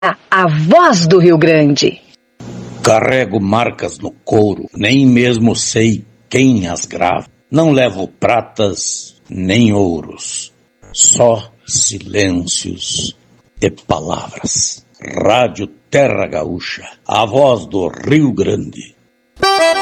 A voz do Rio Grande. Carrego marcas no couro, nem mesmo sei quem as grava. Não levo pratas nem ouros, só silêncios e palavras. Rádio Terra Gaúcha, a voz do Rio Grande.